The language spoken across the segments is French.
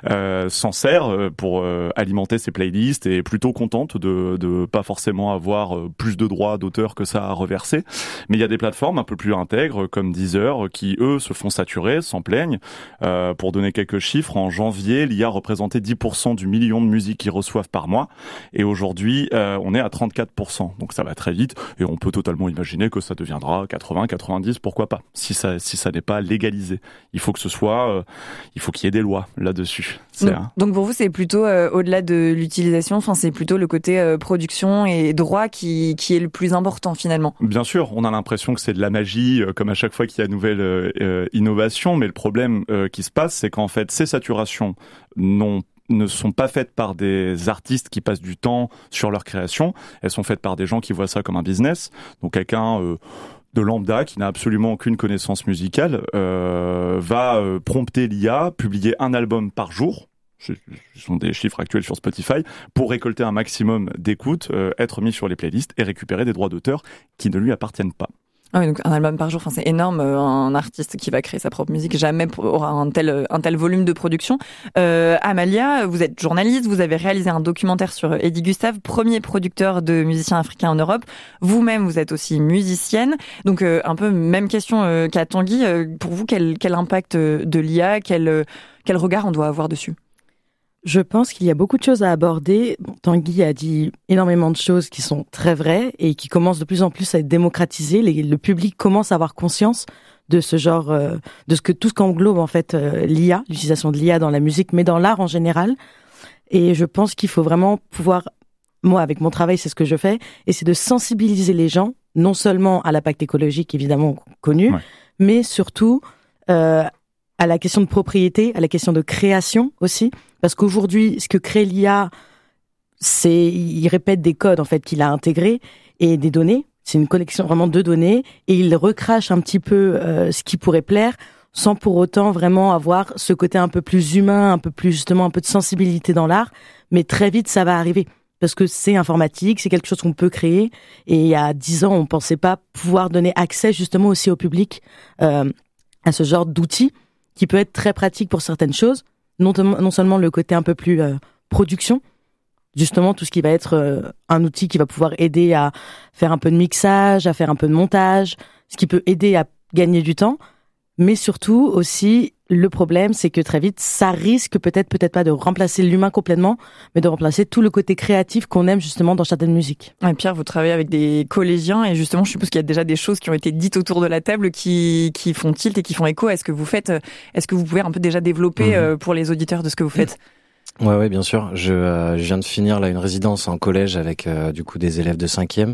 s'en sert pour alimenter ses playlists et est plutôt contente de pas forcément avoir plus de droits d'auteur que ça à reverser. Mais il y a des plateformes un peu plus intègres comme Deezer qui eux se font saturer, s'en plaignent. Pour donner quelques chiffres, en janvier, l'IA représentait 10% du million de musiques qu'ils reçoivent par mois et aujourd'hui on est à 34%. Donc ça va très vite et on peut totalement imaginer que ça deviendra 80, 90, pourquoi pas, si ça n'est pas légalisé. Il faut que ce soit il faut qu'il y ait des lois là-dessus. Donc pour vous, c'est plutôt au-delà de l'utilisation, enfin c'est plutôt le côté production et droit qui est le plus important finalement. Bien sûr, on a l'impression que c'est de la magie, comme à chaque fois qu'il y a nouvelle innovation, mais le problème qui se passe, c'est qu'en fait ces saturations ne sont pas faites par des artistes qui passent du temps sur leur création, elles sont faites par des gens qui voient ça comme un business. Donc quelqu'un de lambda qui n'a absolument aucune connaissance musicale va prompter l'IA, publier un album par jour, ce sont des chiffres actuels sur Spotify, pour récolter un maximum d'écoutes, être mis sur les playlists et récupérer des droits d'auteur qui ne lui appartiennent pas. Ah oui, donc un album par jour, enfin c'est énorme. Un artiste qui va créer sa propre musique jamais aura un tel volume de production. Amalia, vous êtes journaliste, vous avez réalisé un documentaire sur Eddie Gustave, premier producteur de musiciens africains en Europe. Vous-même, vous êtes aussi musicienne. Donc un peu même question qu'à Tanguy. Pour vous, quel impact de l'IA, quel regard on doit avoir dessus ? Je pense qu'il y a beaucoup de choses à aborder. Tanguy a dit énormément de choses qui sont très vraies et qui commencent de plus en plus à être démocratisées. Le public commence à avoir conscience de ce genre, de tout ce qu'englobe en fait l'IA, l'utilisation de l'IA dans la musique, mais dans l'art en général. Et je pense qu'il faut vraiment pouvoir, moi avec mon travail, c'est ce que je fais, et c'est de sensibiliser les gens, non seulement à l'impact écologique évidemment connu, mais surtout à la question de propriété, à la question de création aussi. Parce qu'aujourd'hui, ce que crée l'IA, il répète des codes en fait qu'il a intégrés et des données. C'est une collection vraiment de données et il recrache un petit peu ce qui pourrait plaire, sans pour autant vraiment avoir ce côté un peu plus humain, un peu plus justement un peu de sensibilité dans l'art. Mais très vite, ça va arriver parce que c'est informatique, c'est quelque chose qu'on peut créer. Et il y a 10 ans, on pensait pas pouvoir donner accès justement aussi au public à ce genre d'outils qui peut être très pratique pour certaines choses. Non seulement le côté un peu plus production, justement tout ce qui va être un outil qui va pouvoir aider à faire un peu de mixage, à faire un peu de montage, ce qui peut aider à gagner du temps, mais surtout aussi le problème c'est que très vite ça risque peut-être pas de remplacer l'humain complètement, mais de remplacer tout le côté créatif qu'on aime justement dans certaines musiques. Ouais, Pierre, vous travaillez avec des collégiens et justement je suppose qu'il y a déjà des choses qui ont été dites autour de la table qui font tilt et qui font écho. Est-ce que vous pouvez un peu déjà développer pour les auditeurs de ce que vous faites ? Ouais, bien sûr. Je viens de finir là une résidence en collège avec du coup des élèves de 5e.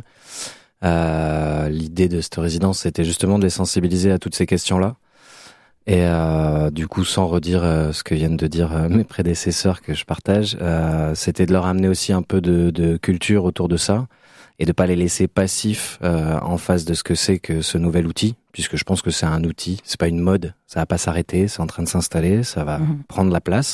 L'idée de cette résidence, c'était justement de les sensibiliser à toutes ces questions-là. Et du coup, sans redire ce que viennent de dire mes prédécesseurs que je partage, c'était de leur amener aussi un peu de culture autour de ça et de pas les laisser passifs en face de ce que c'est que ce nouvel outil, puisque je pense que c'est un outil, c'est pas une mode, ça va pas s'arrêter, c'est en train de s'installer, ça va prendre la place.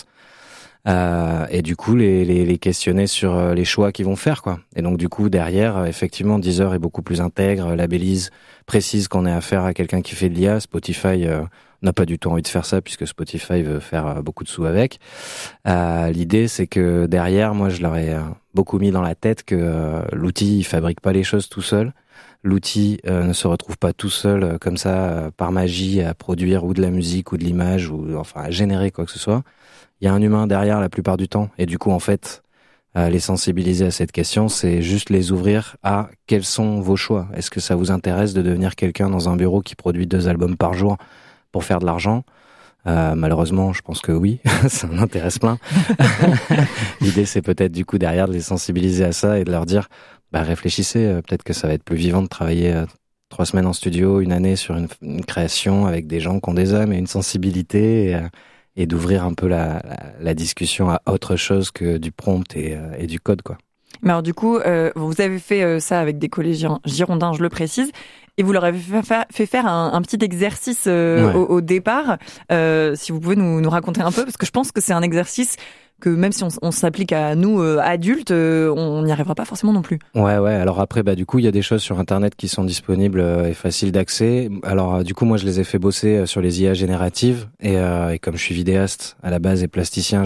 Et du coup, les questionner sur les choix qu'ils vont faire, quoi. Et donc, du coup, derrière, effectivement, Deezer est beaucoup plus intègre, labellise, précise qu'on ait affaire à quelqu'un qui fait de l'IA. Spotify n'a pas du tout envie de faire ça, puisque Spotify veut faire beaucoup de sous avec. L'idée, c'est que derrière, moi, je leur ai beaucoup mis dans la tête que l'outil, il fabrique pas les choses tout seul. L'outil ne se retrouve pas tout seul, comme ça, par magie, à produire ou de la musique ou de l'image, ou enfin à générer quoi que ce soit. Il y a un humain derrière la plupart du temps. Et du coup, en fait, les sensibiliser à cette question, c'est juste les ouvrir à quels sont vos choix. Est-ce que ça vous intéresse de devenir quelqu'un dans un bureau qui produit 2 albums par jour pour faire de l'argent ? Malheureusement, je pense que oui, ça en intéresse plein. L'idée, c'est peut-être du coup derrière de les sensibiliser à ça et de leur dire, réfléchissez, peut-être que ça va être plus vivant de travailler 3 semaines en studio, 1 année sur une création avec des gens qui ont des âmes et une sensibilité et d'ouvrir un peu la discussion à autre chose que du prompt et du code, quoi. Mais alors du coup, vous avez fait ça avec des collégiens girondins, je le précise, et vous leur avez fait faire un petit exercice au départ. Si vous pouvez nous raconter un peu, parce que je pense que c'est un exercice que même si on s'applique à nous adultes, on n'y arrivera pas forcément non plus. Ouais. Alors après, du coup, il y a des choses sur Internet qui sont disponibles et faciles d'accès. Alors du coup, moi, je les ai fait bosser sur les IA génératives et comme je suis vidéaste à la base et plasticien,